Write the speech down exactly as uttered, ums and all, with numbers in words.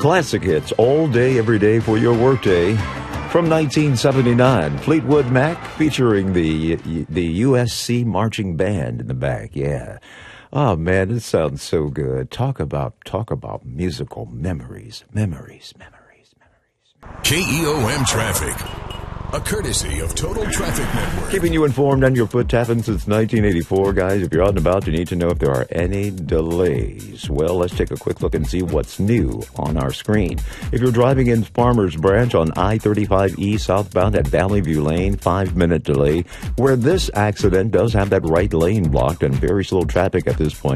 Classic hits all day, every day for your workday. From nineteen seventy-nine, Fleetwood Mac featuring the the U S C Marching Band in the back. Yeah. Oh, man, it sounds so good. Talk about, talk about musical memories, memories, memories, memories. K E O M Traffic, a courtesy of Total Traffic Network. Keeping you informed on your foot tapping since nineteen eighty-four, guys. If you're out and about, you need to know if there are any delays. Well, let's take a quick look and see what's new on our screen. If you're driving in Farmers Branch on I thirty-five E southbound at Valley View Lane, five-minute delay, where this accident does have that right lane blocked and very slow traffic at this point.